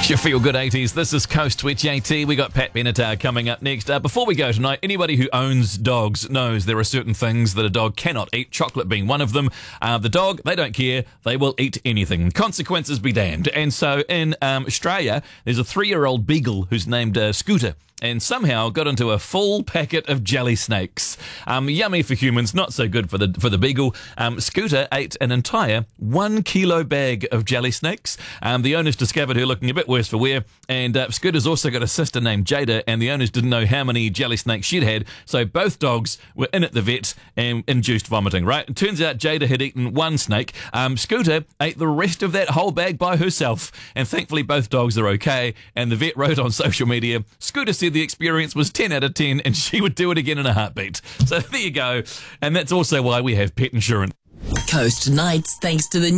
Your Feel Good 80s. This is Coast with JT. We got Pat Benatar coming up next. Before we go tonight, anybody who owns dogs knows there are certain things that a dog cannot eat, chocolate being one of them. The dog, they don't care. They will eat anything. Consequences be damned. And so in Australia, there's a 3-year-old beagle who's named Scooter, and somehow got into a full packet of jelly snakes. Yummy for humans, not so good for the beagle. Scooter ate an entire 1 kilo bag of jelly snakes. The owners discovered her looking a bit worse for wear, and Scooter's also got a sister named Jada, and the owners didn't know how many jelly snakes she'd had, so both dogs were in at the vet and induced vomiting, right? It turns out Jada had eaten one snake. Scooter ate the rest of that whole bag by herself, and thankfully both dogs are okay, and the vet wrote on social media, Scooter said the experience was 10 out of 10 and she would do it again in a heartbeat. So there you go. And that's also why we have pet insurance. Coast Nights, thanks to the